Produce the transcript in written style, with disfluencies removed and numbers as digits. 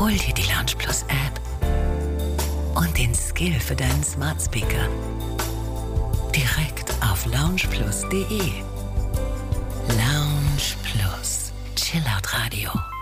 Hol dir die Lounge Plus App und den Skill für deinen Smart Speaker direkt auf loungeplus.de. Lounge Plus, Chillout Radio.